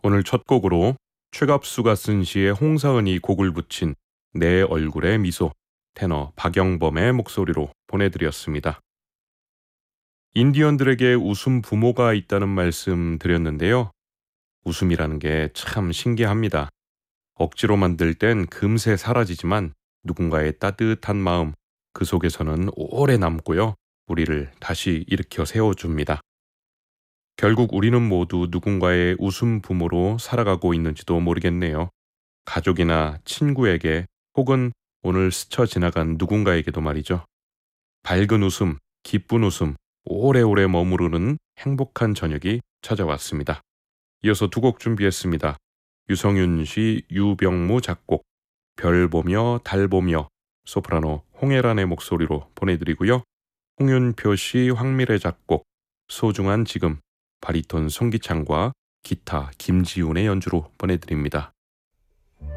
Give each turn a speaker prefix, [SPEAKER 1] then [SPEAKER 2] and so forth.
[SPEAKER 1] 오늘 첫 곡으로 최갑수가 쓴 시에 홍사은이 곡을 붙인 내 얼굴의 미소, 테너 박영범의 목소리로 보내드렸습니다. 인디언들에게 웃음 부모가 있다는 말씀 드렸는데요. 웃음이라는 게 참 신기합니다. 억지로 만들 땐 금세 사라지지만 누군가의 따뜻한 마음, 그 속에서는 오래 남고요. 우리를 다시 일으켜 세워줍니다. 결국 우리는 모두 누군가의 웃음 부모로 살아가고 있는지도 모르겠네요. 가족이나 친구에게 혹은 오늘 스쳐 지나간 누군가에게도 말이죠. 밝은 웃음, 기쁜 웃음, 오래오래 머무르는 행복한 저녁이 찾아왔습니다. 이어서 두 곡 준비했습니다. 유성윤 씨, 유병무 작곡, 별 보며 달 보며, 소프라노 홍혜란의 목소리로 보내드리고요. 홍윤표 씨, 황미래 작곡, 소중한 지금, 바리톤 송기창과 기타 김지훈의 연주로 보내드립니다.